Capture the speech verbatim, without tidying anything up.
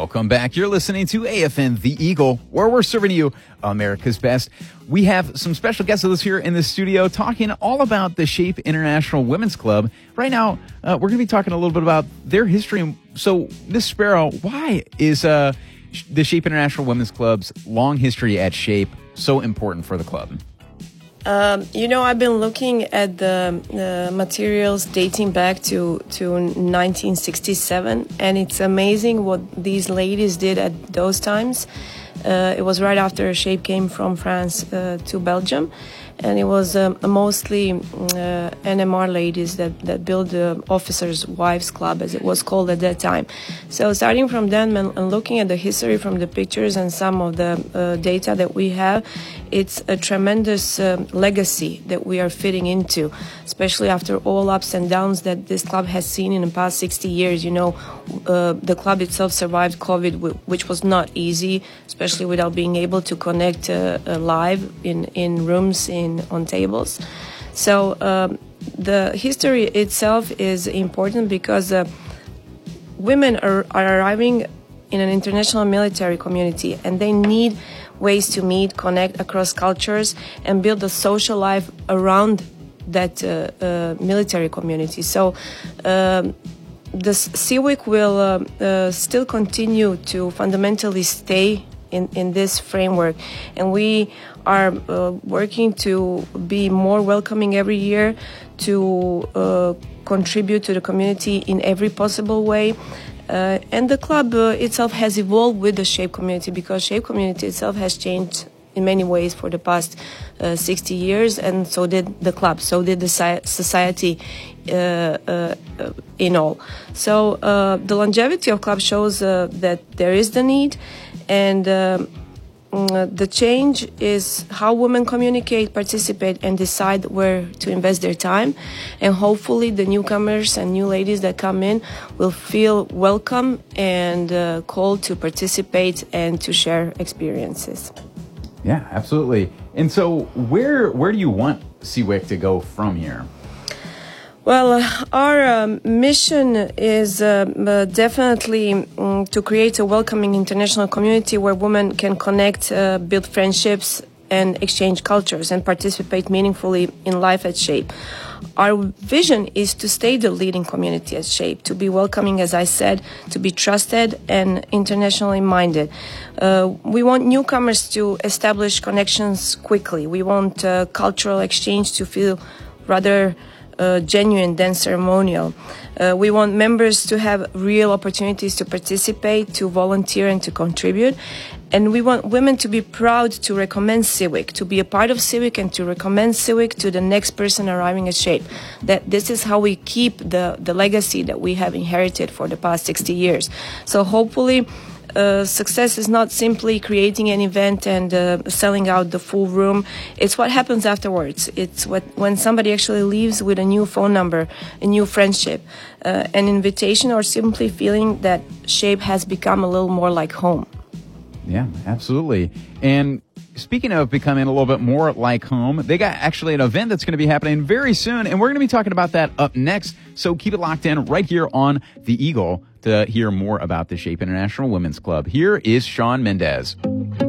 Welcome back. You're listening to A F N The Eagle, where we're serving you America's best. We have some special guests with us here in the studio talking all about the Shape International Women's Club. Right now, uh, we're going to be talking a little bit about their history. So, Miz Sparrow, why is uh, the Shape International Women's Club's long history at Shape so important for the club? Um, you know, I've been looking at the, the materials dating back to, to nineteen sixty-seven, and it's amazing what these ladies did at those times. Uh, it was right after Shape came from France uh, to Belgium, and it was um, mostly uh, N M R ladies that, that built the Officers' Wives Club, as it was called at that time. So starting from then and looking at the history from the pictures and some of the uh, data that we have, it's a tremendous uh, legacy that we are fitting into, especially after all ups and downs that this club has seen in the past sixty years. You know, uh, the club itself survived COVID, which was not easy, especially without being able to connect uh, uh, live in, in rooms, in on tables. So um, the history itself is important because uh, women are, are arriving in an international military community, and they need ways to meet, connect across cultures, and build a social life around that uh, uh, military community. So um, the C W I C will uh, uh, still continue to fundamentally stay in, in this framework, and we are uh, working to be more welcoming every year, to uh, contribute to the community in every possible way. Uh, and the club uh, itself has evolved with the Shape community, because Shape community itself has changed in many ways for the past uh, sixty years, and so did the club, so did the society uh, uh, in all. So uh, the longevity of club shows uh, that there is the need, and uh, the change is how women communicate, participate, and decide where to invest their time. And hopefully the newcomers and new ladies that come in will feel welcome and uh, called to participate and to share experiences. Yeah, absolutely. And so where where do you want C W I C to go from here? Well, uh, our um, mission is uh, uh, definitely um, to create a welcoming international community where women can connect, uh, build friendships, and exchange cultures, and participate meaningfully in life at Shape. Our vision is to stay the leading community at Shape, to be welcoming, as I said, to be trusted and internationally minded. Uh, we want newcomers to establish connections quickly. We want uh, cultural exchange to feel rather Uh, genuine than ceremonial. Uh, we want members to have real opportunities to participate, to volunteer, and to contribute. And we want women to be proud to recommend C W I C, to be a part of C W I C, and to recommend C W I C to the next person arriving at Shape. That this is how we keep the, the legacy that we have inherited for the past sixty years. So hopefully, Uh, success is not simply creating an event and uh, selling out the full room. It's what happens afterwards. It's what when somebody actually leaves with a new phone number, a new friendship, uh, an invitation, or simply feeling that Shape has become a little more like home. Yeah, absolutely. And speaking of becoming a little bit more like home, they got actually an event that's going to be happening very soon, and we're going to be talking about that up next. So keep it locked in right here on The Eagle to hear more about the Shape International Women's Club. Here is Shawn Mendez.